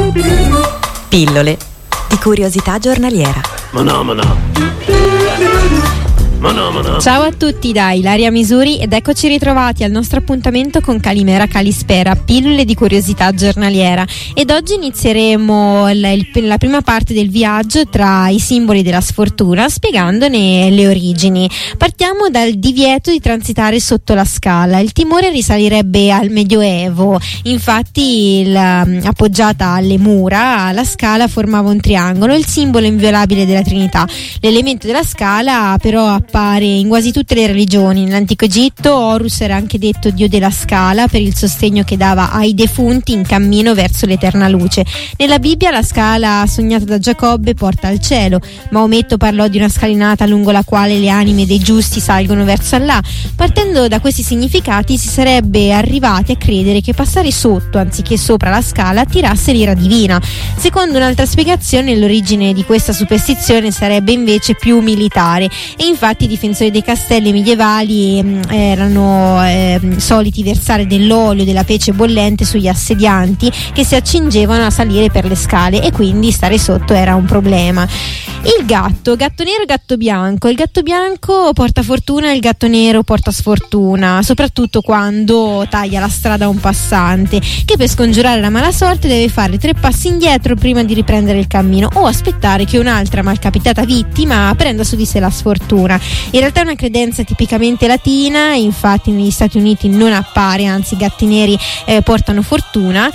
Pillole di curiosità giornaliera. Ciao a tutti da Ilaria Misuri ed eccoci ritrovati al nostro appuntamento con Calimera Calispera, pillole di curiosità giornaliera, ed oggi inizieremo la prima parte del viaggio tra i simboli della sfortuna, spiegandone le origini. Partiamo dal divieto di transitare sotto la scala. Il timore risalirebbe al Medioevo, infatti appoggiata alle mura la scala formava un triangolo, il simbolo inviolabile della Trinità. L'elemento della scala però appare in quasi tutte le religioni. Nell'antico Egitto Horus era anche detto dio della scala per il sostegno che dava ai defunti in cammino verso l'eterna luce. Nella Bibbia la scala sognata da Giacobbe porta al cielo. Maometto parlò di una scalinata lungo la quale le anime dei giusti salgono verso Allah. Partendo da questi significati si sarebbe arrivati a credere che passare sotto anziché sopra la scala attirasse l'ira divina. Secondo un'altra spiegazione, l'origine di questa superstizione sarebbe invece più militare, e infatti i difensori dei castelli medievali erano soliti versare dell'olio, della pece bollente sugli assedianti che si accingevano a salire per le scale, e quindi stare sotto era un problema. Il gatto nero e gatto bianco. Il gatto bianco porta fortuna, il gatto nero porta sfortuna, soprattutto quando taglia la strada a un passante, che per scongiurare la mala sorte deve fare 3 passi indietro prima di riprendere il cammino, o aspettare che un'altra malcapitata vittima prenda su di sé la sfortuna. In realtà è una credenza tipicamente latina, infatti negli Stati Uniti non appare, anzi i gatti neri portano fortuna,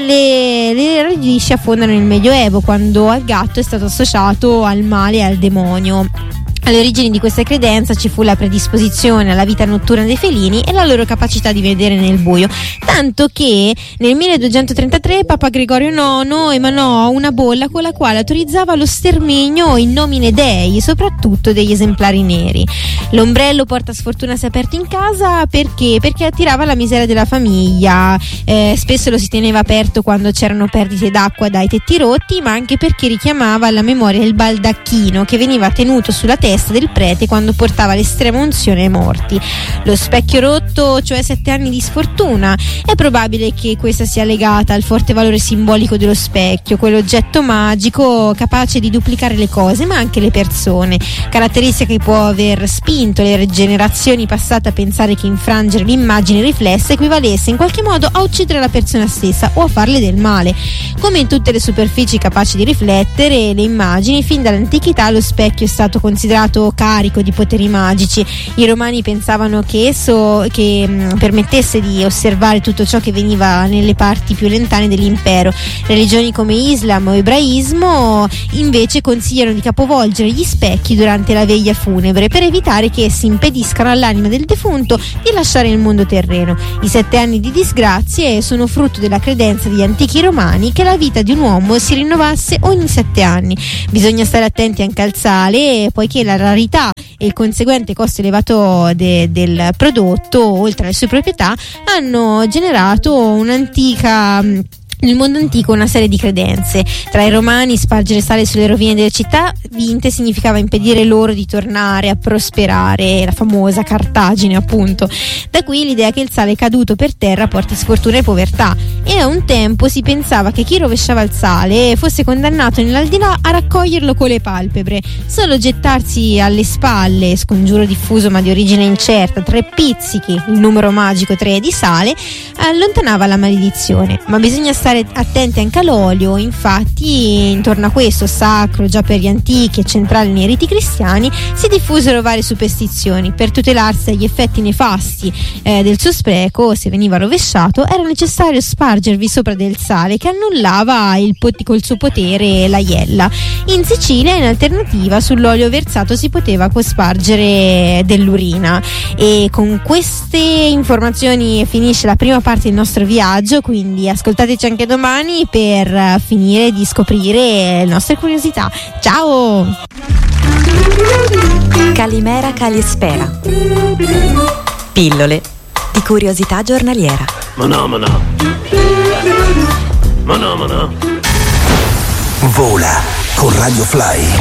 e le radici affondano nel Medioevo, quando al gatto è stato associato al male e al demonio. Alle origini di questa credenza ci fu la predisposizione alla vita notturna dei felini e la loro capacità di vedere nel buio, tanto che nel 1233 Papa Gregorio IX emanò una bolla con la quale autorizzava lo sterminio in nomine Dei, soprattutto degli esemplari neri. L'ombrello porta sfortuna se aperto in casa perché attirava la miseria della famiglia. Spesso lo si teneva aperto quando c'erano perdite d'acqua dai tetti rotti, ma anche perché richiamava alla memoria il baldacchino che veniva tenuto sulla testa del prete quando portava l'estrema unzione ai morti. Lo specchio rotto, cioè 7 anni di sfortuna. È probabile che questa sia legata al forte valore simbolico dello specchio, quell'oggetto magico capace di duplicare le cose ma anche le persone, caratteristica che può aver spinto le generazioni passate a pensare che infrangere l'immagine riflessa equivalesse in qualche modo a uccidere la persona stessa o a farle del male. Come in tutte le superfici capaci di riflettere le immagini, fin dall'antichità lo specchio è stato considerato carico di poteri magici. I romani pensavano che esso permettesse di osservare tutto ciò che veniva nelle parti più lontane dell'impero. Religioni come Islam o Ebraismo invece consigliano di capovolgere gli specchi durante la veglia funebre per evitare che essi impediscano all'anima del defunto di lasciare il mondo terreno. I 7 anni di disgrazie sono frutto della credenza degli antichi romani che la vita di un uomo si rinnovasse ogni 7 anni. Bisogna stare attenti anche al sale, poiché la rarità e il conseguente costo elevato del prodotto, oltre alle sue proprietà, hanno generato nel mondo antico una serie di credenze. Tra i romani spargere sale sulle rovine delle città vinte significava impedire loro di tornare a prosperare, la famosa Cartagine appunto. Da qui l'idea che il sale caduto per terra porti sfortuna e povertà, e a un tempo si pensava che chi rovesciava il sale fosse condannato nell'aldilà a raccoglierlo con le palpebre. Solo gettarsi alle spalle, scongiuro diffuso ma di origine incerta, 3 pizzichi, il numero magico 3 di sale, allontanava la maledizione. Ma bisogna stare attenti anche all'olio, infatti intorno a questo sacro già per gli antichi e centrale nei riti cristiani si diffusero varie superstizioni. Per tutelarsi dagli effetti nefasti del suo spreco, se veniva rovesciato era necessario spargervi sopra del sale che annullava col suo potere la iella. In Sicilia in alternativa sull'olio versato si poteva cospargere dell'urina. E con queste informazioni finisce la prima parte del nostro viaggio, quindi ascoltateci anche domani per finire di scoprire le nostre curiosità. Ciao! Calimera Calispera. Pillole di curiosità giornaliera. Vola con Radio Fly.